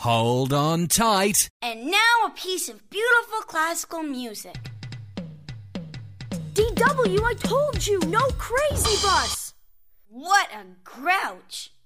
Hold on tight. And now a piece of beautiful classical music. DW, I told you, no crazy bus! What a grouch!